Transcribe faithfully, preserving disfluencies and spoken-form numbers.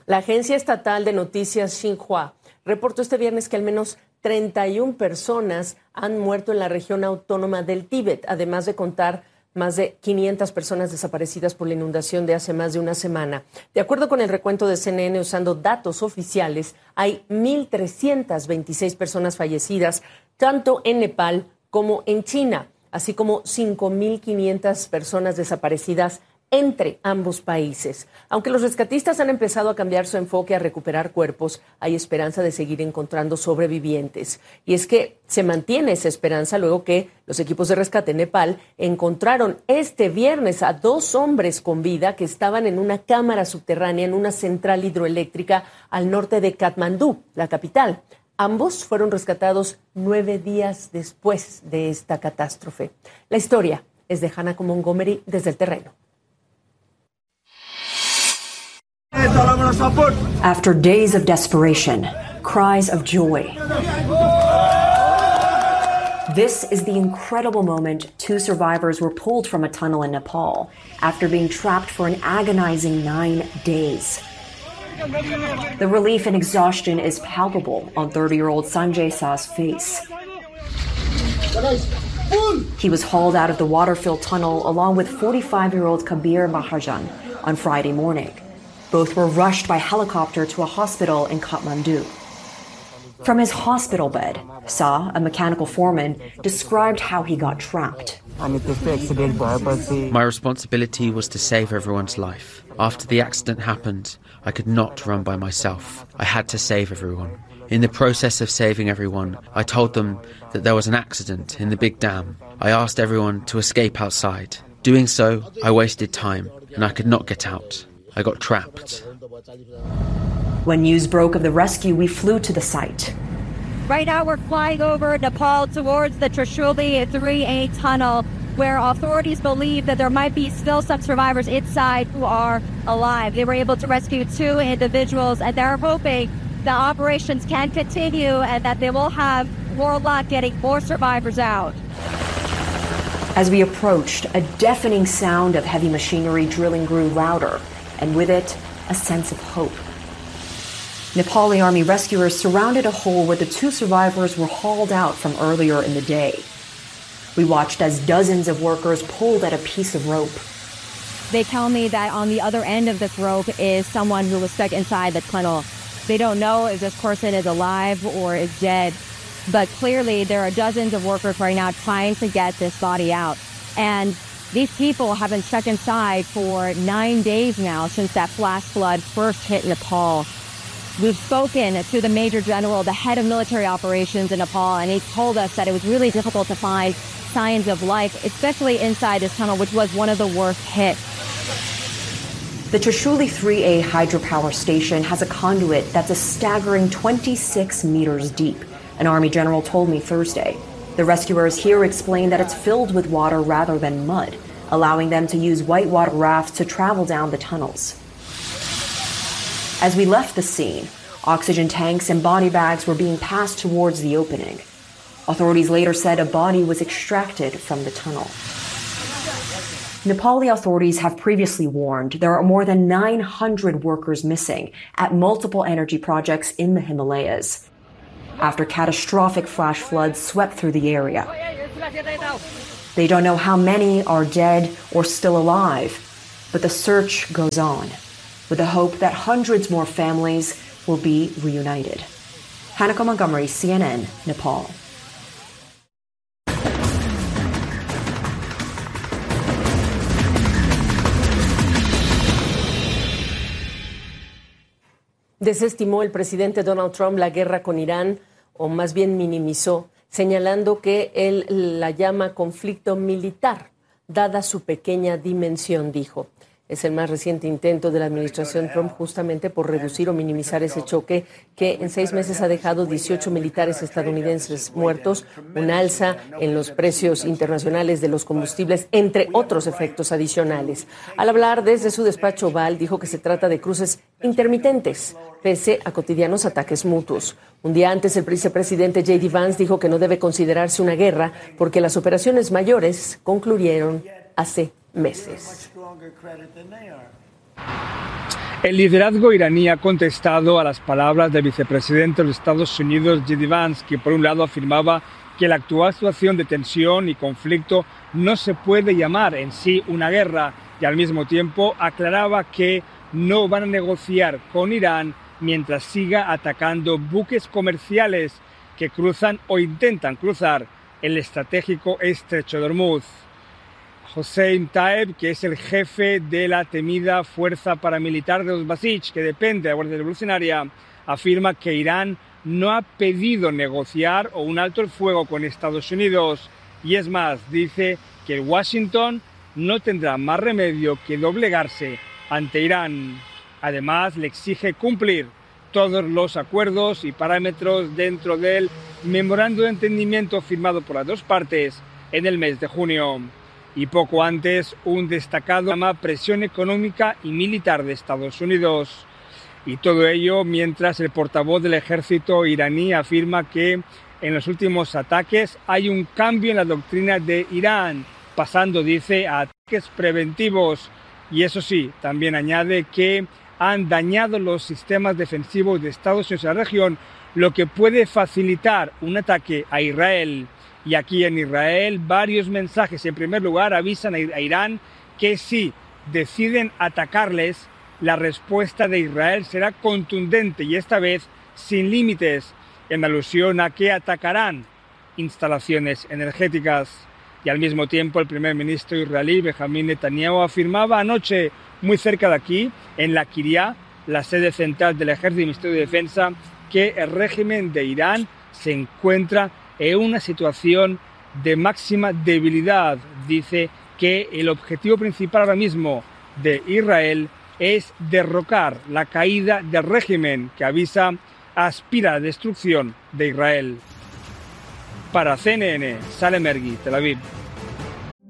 La agencia estatal de noticias Xinhua reportó este viernes que al menos treinta y una personas han muerto en la región autónoma del Tíbet, además de contar más de quinientas personas desaparecidas por la inundación de hace más de una semana. De acuerdo con el recuento de C N N, usando datos oficiales, hay mil trescientas veintiséis personas fallecidas, tanto en Nepal como en China, así como cinco mil quinientas personas desaparecidas entre ambos países. Aunque los rescatistas han empezado a cambiar su enfoque a recuperar cuerpos, hay esperanza de seguir encontrando sobrevivientes. Y es que se mantiene esa esperanza luego que los equipos de rescate en Nepal encontraron este viernes a dos hombres con vida que estaban en una cámara subterránea en una central hidroeléctrica al norte de Katmandú, la capital. Ambos fueron rescatados nueve días después de esta catástrofe. La historia es de Hannah Montgomery desde el terreno. After days of desperation, cries of joy. This is the incredible moment two survivors were pulled from a tunnel in Nepal after being trapped for an agonizing nine days. The relief and exhaustion is palpable on thirty-year-old Sanjay Sah's face. He was hauled out of the water-filled tunnel along with forty-five-year-old Kabir Mahajan on Friday morning. Both were rushed by helicopter to a hospital in Kathmandu. From his hospital bed, Sah, a mechanical foreman, described how he got trapped. My responsibility was to save everyone's life. After the accident happened, I could not run by myself. I had to save everyone. In the process of saving everyone, I told them that there was an accident in the big dam. I asked everyone to escape outside. Doing so, I wasted time, and I could not get out. I got trapped. When news broke of the rescue, we flew to the site. Right now we're flying over Nepal towards the Trishuli three A tunnel, where authorities believe that there might be still some survivors inside who are alive. They were able to rescue two individuals, and they're hoping the operations can continue and that they will have more luck getting more survivors out. As we approached, a deafening sound of heavy machinery drilling grew louder, and with it, a sense of hope. Nepali Army rescuers surrounded a hole where the two survivors were hauled out from earlier in the day. We watched as dozens of workers pulled at a piece of rope. They tell me that on the other end of this rope is someone who was stuck inside the tunnel. They don't know if this person is alive or is dead, but clearly there are dozens of workers right now trying to get this body out. And these people have been stuck inside for nine days now since that flash flood first hit Nepal. We've spoken to the Major General, the head of military operations in Nepal, and he told us that it was really difficult to find signs of life, especially inside this tunnel, which was one of the worst hit. The Trishuli three A hydropower station has a conduit that's a staggering twenty-six meters deep, an Army general told me Thursday. The rescuers here explained that it's filled with water rather than mud, allowing them to use whitewater rafts to travel down the tunnels. As we left the scene, oxygen tanks and body bags were being passed towards the opening. Authorities later said a body was extracted from the tunnel. Nepali authorities have previously warned there are more than nine hundred workers missing at multiple energy projects in the Himalayas after catastrophic flash floods swept through the area. They don't know how many are dead or still alive, but the search goes on, with the hope that hundreds more families will be reunited. Hannah Montgomery, C N N, Nepal. Desestimó el presidente Donald Trump la guerra con Irán, o más bien minimizó, señalando que él la llama conflicto militar, dada su pequeña dimensión, dijo. Es el más reciente intento de la administración Trump justamente por reducir o minimizar ese choque que en seis meses ha dejado dieciocho militares estadounidenses muertos, un alza en los precios internacionales de los combustibles, entre otros efectos adicionales. Al hablar desde su despacho oval, dijo que se trata de cruces intermitentes, pese a cotidianos ataques mutuos. Un día antes, el vicepresidente J D Vance dijo que no debe considerarse una guerra porque las operaciones mayores concluyeron hace meses. El liderazgo iraní ha contestado a las palabras del vicepresidente de los Estados Unidos, J D Vance, que por un lado afirmaba que la actual situación de tensión y conflicto no se puede llamar en sí una guerra, y al mismo tiempo aclaraba que no van a negociar con Irán mientras siga atacando buques comerciales que cruzan o intentan cruzar el estratégico estrecho de Hormuz. Hossein Taeb, que es el jefe de la temida fuerza paramilitar de los Basij, que depende de la Guardia Revolucionaria, afirma que Irán no ha pedido negociar o un alto el fuego con Estados Unidos. Y es más, dice que Washington no tendrá más remedio que doblegarse ante Irán. Además, le exige cumplir todos los acuerdos y parámetros dentro del memorando de entendimiento firmado por las dos partes en el mes de junio. Y poco antes, un destacado llama presión económica y militar de Estados Unidos. Y todo ello mientras el portavoz del ejército iraní afirma que en los últimos ataques hay un cambio en la doctrina de Irán, pasando, dice, a ataques preventivos. Y eso sí, también añade que han dañado los sistemas defensivos de Estados Unidos en la región, lo que puede facilitar un ataque a Israel. Y aquí en Israel varios mensajes. En primer lugar, avisan a Irán que si deciden atacarles, la respuesta de Israel será contundente y esta vez sin límites, en alusión a que atacarán instalaciones energéticas. Y al mismo tiempo el primer ministro israelí Benjamin Netanyahu afirmaba anoche, muy cerca de aquí, en la Kiryat, la sede central del Ejército y Ministerio de Defensa, que el régimen de Irán se encuentra en una situación de máxima debilidad. Dice que el objetivo principal ahora mismo de Israel es derrocar la caída del régimen que avisa aspira a la destrucción de Israel. Para C N N, Salem Ergui, Tel Aviv.